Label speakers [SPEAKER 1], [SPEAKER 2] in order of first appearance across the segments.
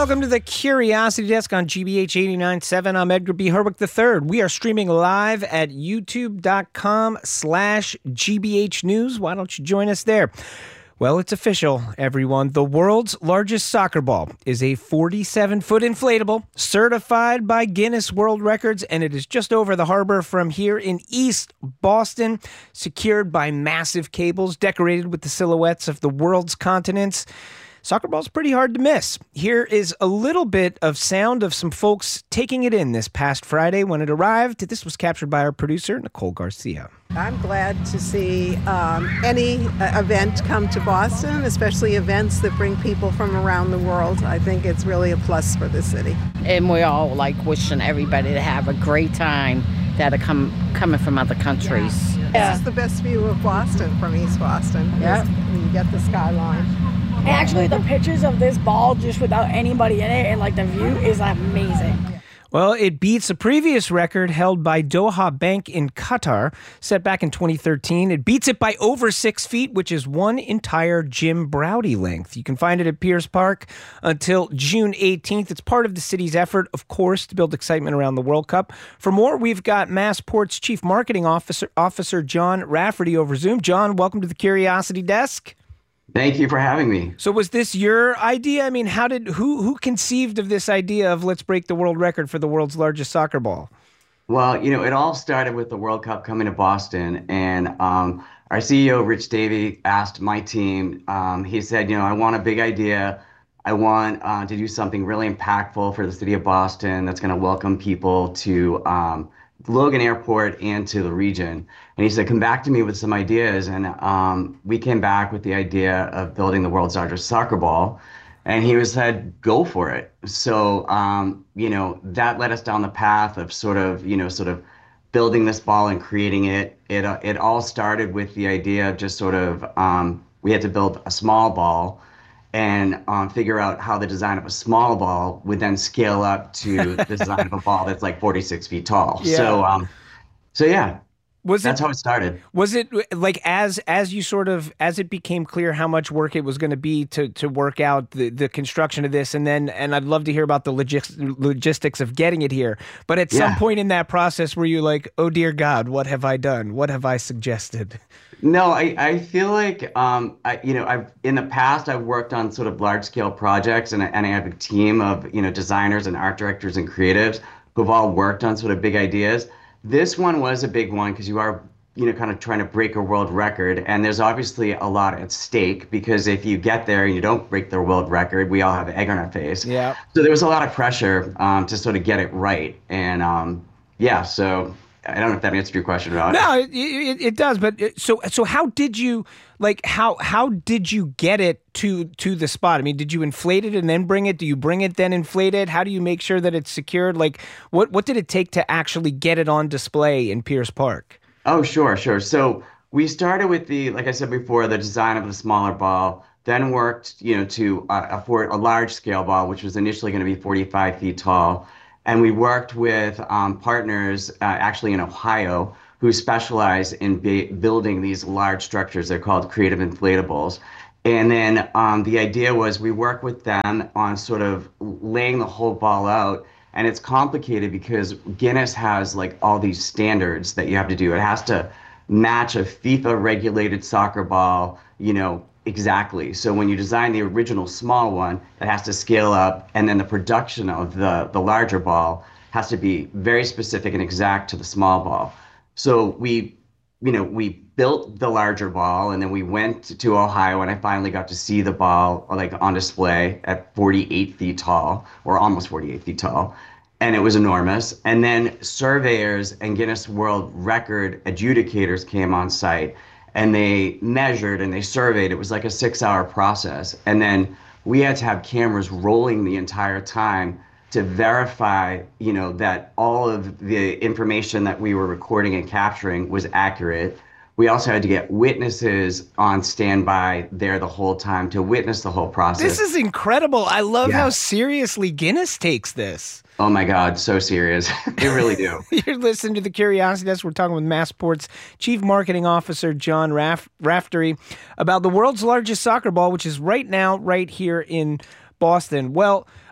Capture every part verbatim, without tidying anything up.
[SPEAKER 1] Welcome to the Curiosity Desk on G B H eighty-nine point seven. I'm Edgar B. Herwick the third. We are streaming live at youtube.com slash GBH News. Why don't you join us there? Well, it's official, everyone. The world's largest soccer ball is a forty-seven foot inflatable, certified by Guinness World Records, and it is just over the harbor from here in East Boston, secured by massive cables, decorated with the silhouettes of the world's continents. Soccer ball's pretty hard to miss. Here is a little bit of sound of some folks taking it in this past Friday when it arrived. This was captured by our producer, Nicole Garcia.
[SPEAKER 2] I'm glad to see um, any uh, event come to Boston, especially events that bring people from around the world. I think it's really a plus for the city.
[SPEAKER 3] And we're all like wishing everybody to have a great time that are come, coming from other countries.
[SPEAKER 2] Yeah.
[SPEAKER 3] Yeah.
[SPEAKER 2] This is the best view of Boston from East Boston.
[SPEAKER 3] Yeah.
[SPEAKER 2] You get the skyline.
[SPEAKER 4] Actually, the pictures of this ball just without anybody in it and like the view is amazing.
[SPEAKER 1] Well, it beats a previous record held by Doha Bank in Qatar, set back in twenty thirteen. It beats it by over six feet, which is one entire Jim Browdy length. You can find it at Pierce Park until June eighteenth. It's part of the city's effort, of course, to build excitement around the World Cup. For more, we've got Massport's Chief Marketing Officer, Officer John Rafferty over Zoom. John, welcome to the Curiosity Desk.
[SPEAKER 5] Thank you for having me.
[SPEAKER 1] So was this your idea? I mean, how did who who conceived of this idea of let's break the world record for the world's largest soccer ball?
[SPEAKER 5] Well, you know, it all started with the World Cup coming to Boston, and um, our C E O, Rich Davey, asked my team, um, he said, you know, I want a big idea. I want uh, to do something really impactful for the city of Boston that's going to welcome people to um, Logan Airport and to the region. And he said, come back to me with some ideas. And um, we came back with the idea of building the world's largest soccer ball. And he was said, go for it. So, um, you know, that led us down the path of sort of, you know, sort of building this ball and creating it. It, uh, it all started with the idea of just sort of, um, we had to build a small ball and um, figure out how the design of a small ball would then scale up to the design of a ball that's like forty-six feet tall.
[SPEAKER 1] Yeah.
[SPEAKER 5] So, um, so yeah,
[SPEAKER 1] was
[SPEAKER 5] that's
[SPEAKER 1] it,
[SPEAKER 5] how it started.
[SPEAKER 1] Was it like as as you sort of as it became clear how much work it was going to be to to work out the, the construction of this, and then and I'd love to hear about the logis- logistics of getting it here. But at some
[SPEAKER 5] Yeah.
[SPEAKER 1] point in that process, were you like, oh dear God, what have I done? What have I suggested?
[SPEAKER 5] No, I, I feel like, um, I, you know, I've in the past, I've worked on sort of large scale projects, and, I- and I have a team of, you know, designers and art directors and creatives who've all worked on sort of big ideas. This one was a big one because you are, you know, kind of trying to break a world record. And there's obviously a lot at stake because if you get there and you don't break the world record, we all have egg on our face.
[SPEAKER 1] Yeah.
[SPEAKER 5] So there was a lot of pressure um, to sort of get it right. And um, yeah, so I don't know if that answered your question or not.
[SPEAKER 1] No, it, it, it does. But it, so so how did you like how how did you get it to to the spot? I mean, did you inflate it and then bring it? Do you bring it then inflate it? How do you make sure that it's secured? Like what what did it take to actually get it on display in Pierce Park?
[SPEAKER 5] Oh, sure, sure. So we started with the, like I said before, the design of the smaller ball, then worked, you know, to uh, afford a large scale ball, which was initially going to be forty-five feet tall. And we worked with um, partners uh, actually in Ohio who specialize in ba- building these large structures. They're called creative inflatables. And then um, the idea was we work with them on sort of laying the whole ball out. And it's complicated because Guinness has like all these standards that you have to do. It has to match a FIFA regulated soccer ball, you know, exactly. So when you design the original small one, it has to scale up, and then the production of the, the larger ball has to be very specific and exact to the small ball. So we, you know, we built the larger ball, and then we went to Ohio, and I finally got to see the ball like on display at forty-eight feet tall, or almost forty-eight feet tall. And it was enormous. And then surveyors and Guinness World Record adjudicators came on site, and they measured and they surveyed. It was like a six hour process. And then we had to have cameras rolling the entire time to verify, you know, that all of the information that we were recording and capturing was accurate. We also had to get witnesses on standby there the whole time to witness the whole process.
[SPEAKER 1] This is incredible. I love
[SPEAKER 5] Yeah.
[SPEAKER 1] how seriously Guinness takes this.
[SPEAKER 5] Oh my God, so serious. They really do.
[SPEAKER 1] You're listening to the Curiosity Desk. We're talking with Massport's Chief Marketing Officer, John Raff- Raftery, about the world's largest soccer ball, which is right now right here in Boston. Well,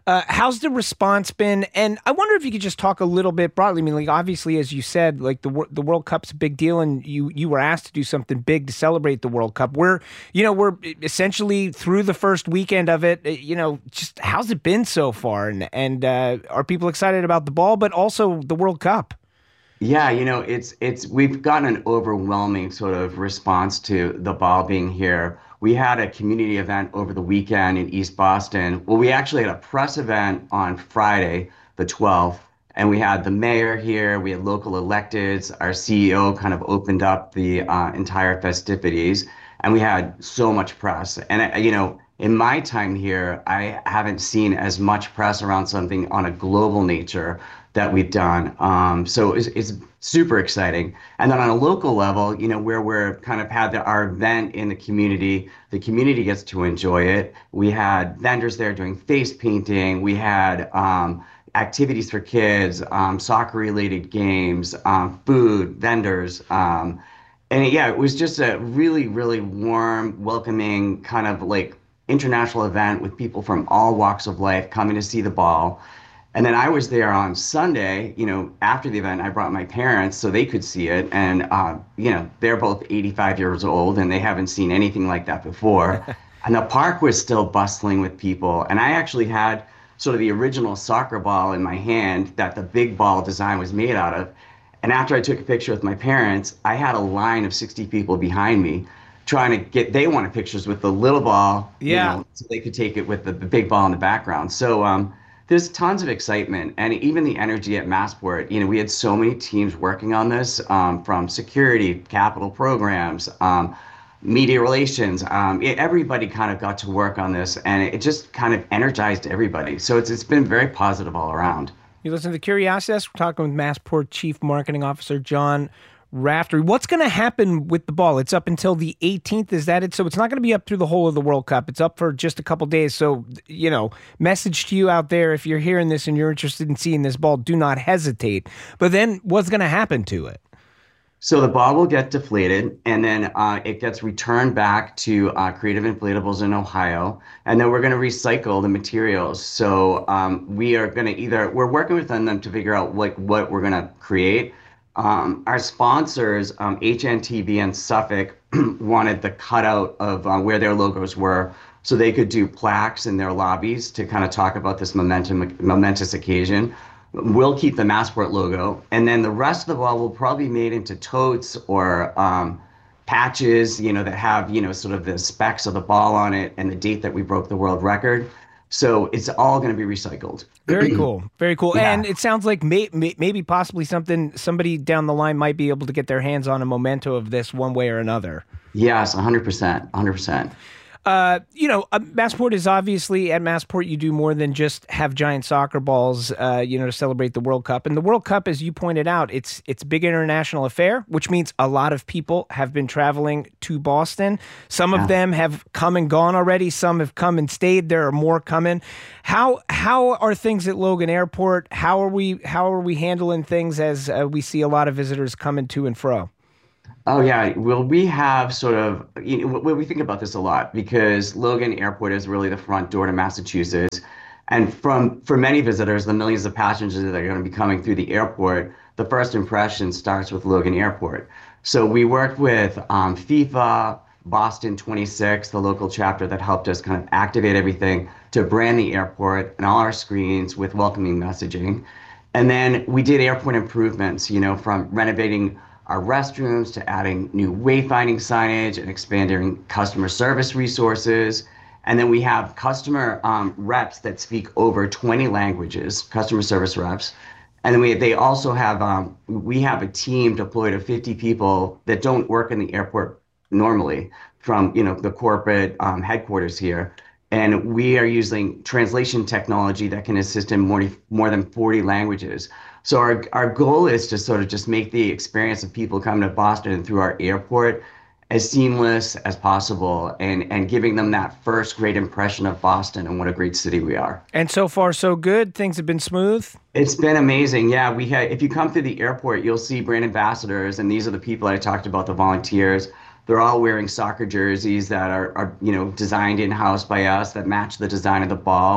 [SPEAKER 1] Uh, how's the response been? And I wonder if you could just talk a little bit broadly. I mean, like obviously, as you said, like the wor- the World Cup's a big deal, and you you were asked to do something big to celebrate the World Cup. We're you know we're essentially through the first weekend of it. You know, just how's it been so far? And and uh, are people excited about the ball, but also the World Cup?
[SPEAKER 5] Yeah, you know, it's it's we've gotten an overwhelming sort of response to the ball being here. We had a community event over the weekend in East Boston. Well, we actually had a press event on Friday, the twelfth, and we had the mayor here, we had local electeds, our C E O kind of opened up the uh, entire festivities, and we had so much press. And, uh, you know, in my time here, I haven't seen as much press around something on a global nature that we've done. Um, so it's, it's super exciting. And then on a local level, you know, where we're kind of had the, our event in the community, the community gets to enjoy it. We had vendors there doing face painting. We had um, activities for kids, um, soccer related games, um, food, vendors. Um, and yeah, it was just a really, really warm, welcoming kind of like international event with people from all walks of life coming to see the ball. And then I was there on Sunday, you know, after the event, I brought my parents so they could see it. And, uh, you know, they're both eighty-five years old and they haven't seen anything like that before. And the park was still bustling with people. And I actually had sort of the original soccer ball in my hand that the big ball design was made out of. And after I took a picture with my parents, I had a line of sixty people behind me trying to get, they wanted pictures with the little ball,
[SPEAKER 1] yeah,
[SPEAKER 5] you know, so they could take it with the, the big ball in the background. So, um, there's tons of excitement and even the energy at Massport. You know, we had so many teams working on this, um, from security, capital programs, um, media relations. Um, it, everybody kind of got to work on this, and it just kind of energized everybody. So it's it's been very positive all around.
[SPEAKER 1] You listen to the Curiosity Desk. We're talking with Massport Chief Marketing Officer John Raftery. What's going to happen with the ball? It's up until the eighteenth. Is that it? So it's not going to be up through the whole of the World Cup. It's up for just a couple days. So, you know, message to you out there, if you're hearing this and you're interested in seeing this ball, do not hesitate. But then what's going to happen to it?
[SPEAKER 5] So the ball will get deflated, and then uh, it gets returned back to uh, Creative Inflatables in Ohio, and then we're going to recycle the materials. So um, we are going to either, we're working with them to figure out like what we're going to create. Um, our sponsors, um, H N T B and Suffolk, wanted the cutout of uh, where their logos were so they could do plaques in their lobbies to kind of talk about this momentum, momentous occasion. We'll keep the Massport logo, and then the rest of the ball will probably be made into totes or um, patches, you know, that have, you know, sort of the specs of the ball on it and the date that we broke the world record. So it's all going to be recycled.
[SPEAKER 1] Very cool. Very cool.
[SPEAKER 5] Yeah.
[SPEAKER 1] And it sounds like may, may, maybe possibly something somebody down the line might be able to get their hands on a memento of this one way or another.
[SPEAKER 5] Yes, one hundred percent. one hundred percent.
[SPEAKER 1] Uh, you know, uh, Massport is obviously, at Massport, you do more than just have giant soccer balls, uh, you know, to celebrate the World Cup. And the World Cup, as you pointed out, it's it's a big international affair, which means a lot of people have been traveling to Boston. Some
[SPEAKER 5] Yeah.
[SPEAKER 1] of them have come and gone already. Some have come and stayed. There are more coming. How how are things at Logan Airport? How are we how are we handling things as uh, we see a lot of visitors coming to and fro?
[SPEAKER 5] Oh yeah, well we have sort of, you know, we we think about this a lot because Logan Airport is really the front door to Massachusetts, and from for many visitors, the millions of passengers that are going to be coming through the airport, the first impression starts with Logan Airport. So we worked with um, FIFA, Boston twenty-six, the local chapter that helped us kind of activate everything to brand the airport and all our screens with welcoming messaging, and then we did airport improvements, you know, from renovating our restrooms to adding new wayfinding signage and expanding customer service resources. And then we have customer um, reps that speak over twenty languages, customer service reps. And then we they also have, um, we have a team deployed of fifty people that don't work in the airport normally from, you know, the corporate um, headquarters here. And we are using translation technology that can assist in more, more than forty languages. So our our goal is to sort of just make the experience of people coming to Boston and through our airport as seamless as possible, and and giving them that first great impression of Boston and what a great city we are.
[SPEAKER 1] And so far, so good. Things have been smooth.
[SPEAKER 5] It's been amazing. Yeah, we had. If you come through the airport, you'll see brand ambassadors, and these are the people I talked about, the volunteers. They're all wearing soccer jerseys that are, are you know, designed in-house by us that match the design of the ball.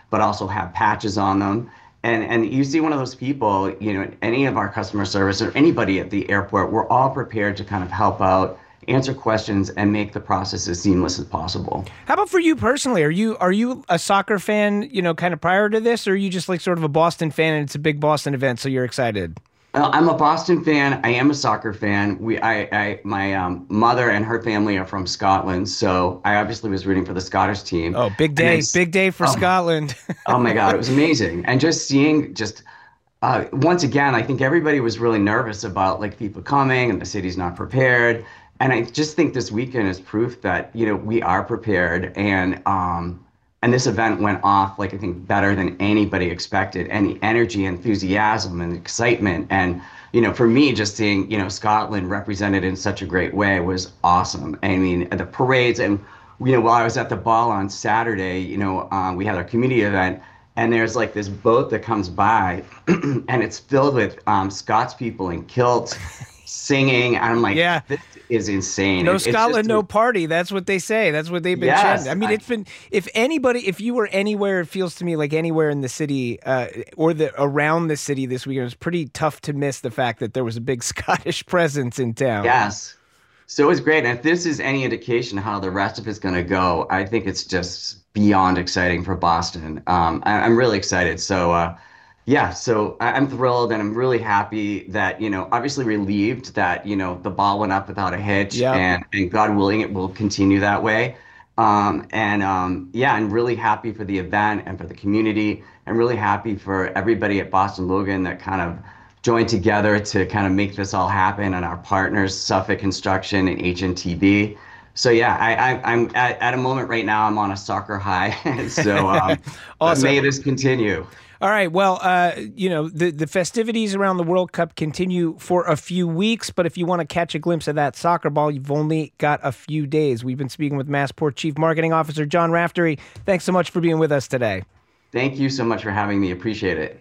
[SPEAKER 5] but also have patches on them. And and you see one of those people, you know, any of our customer service or anybody at the airport, we're all prepared to kind of help out, answer questions, and make the process as seamless as possible.
[SPEAKER 1] How about for you personally? Are you are you a soccer fan, you know, kind of prior to this, or are you just like sort of a Boston fan and it's a big Boston event, so you're excited?
[SPEAKER 5] Uh, I'm a Boston fan. I am a soccer fan. We, I, I my um, mother and her family are from Scotland, so I obviously was rooting for the Scottish team.
[SPEAKER 1] Oh, big day, big day for
[SPEAKER 5] oh,
[SPEAKER 1] Scotland.
[SPEAKER 5] Oh my God, it was amazing. And just seeing just uh, once again, I think everybody was really nervous about like people coming and the city's not prepared. And I just think this weekend is proof that, you know, we are prepared, and um, and this event went off, like, I think better than anybody expected. And the energy, enthusiasm, and excitement. And, you know, for me, just seeing, you know, Scotland represented in such a great way was awesome. I mean, the parades, and, you know, while I was at the ball on Saturday, you know, um, we had our community event, and there's like this boat that comes by, and it's filled with um, Scots people in kilts singing. And I'm like,
[SPEAKER 1] yeah.
[SPEAKER 5] This is insane.
[SPEAKER 1] No
[SPEAKER 5] It- it's
[SPEAKER 1] Scotland,
[SPEAKER 5] just-
[SPEAKER 1] no party. That's what they say. That's what they've been
[SPEAKER 5] Yes,
[SPEAKER 1] chanting. I mean,
[SPEAKER 5] I-
[SPEAKER 1] it's been, if anybody, if you were anywhere, it feels to me like anywhere in the city uh, or the around the city this weekend, it was pretty tough to miss the fact that there was a big Scottish presence in town.
[SPEAKER 5] Yes. So it was great. And if this is any indication how the rest of it's going to go, I think it's just beyond exciting for Boston. Um, I, I'm really excited. So, uh, yeah, so I, I'm thrilled, and I'm really happy that, you know, obviously relieved that, you know, the ball went up without a hitch,
[SPEAKER 1] Yeah.
[SPEAKER 5] and, and God willing, it will continue that way. Um, and um, yeah, I'm really happy for the event and for the community, and really happy for everybody at Boston Logan that kind of joined together to kind of make this all happen, and our partners, Suffolk Construction and H N T B. So yeah, I, I, I'm at, at a moment right now, I'm on a soccer high. So um,
[SPEAKER 1] Awesome.
[SPEAKER 5] may this continue.
[SPEAKER 1] All right. Well, uh, you know, the, the festivities around the World Cup continue for a few weeks, but if you want to catch a glimpse of that soccer ball, you've only got a few days. We've been speaking with Massport Chief Marketing Officer John Raftery. Thanks so much for being with us today.
[SPEAKER 5] Thank you so much for having me. Appreciate it.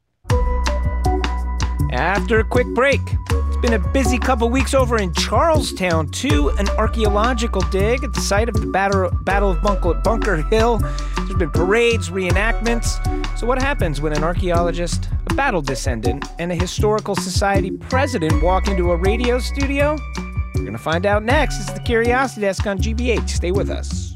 [SPEAKER 1] After a quick break, it's been a busy couple weeks over in Charlestown, too. An archaeological dig at the site of the Battle, Battle of Bunker, Bunker Hill. There's been parades, reenactments. So what happens when an archaeologist, a battle descendant, and a historical society president walk into a radio studio? We're going to find out next. It's the Curiosity Desk on G B H. Stay with us.